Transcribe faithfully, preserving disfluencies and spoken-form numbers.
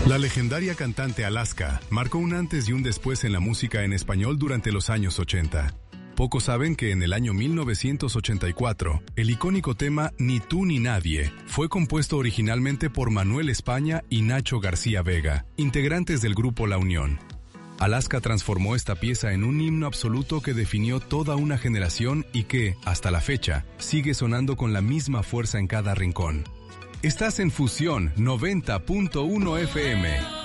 La legendaria cantante Alaska marcó un antes y un después en la música en español durante los años ochenta. Pocos saben que en el año mil novecientos ochenta y cuatro, el icónico tema Ni tú ni nadie fue compuesto originalmente por Manuel España y Nacho García Vega, integrantes del grupo La Unión. Alaska transformó esta pieza en un himno absoluto que definió toda una generación y que, hasta la fecha, sigue sonando con la misma fuerza en cada rincón. Estás en Fusión noventa punto uno F M.